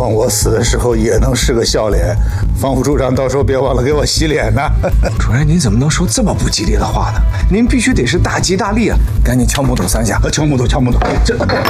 望我死的时候也能是个笑脸。方副处长，到时候别忘了给我洗脸呐。 主任，您怎么能说这么不吉利的话呢？您必须得是大吉大利啊！赶紧敲木头3下， 敲木头，这。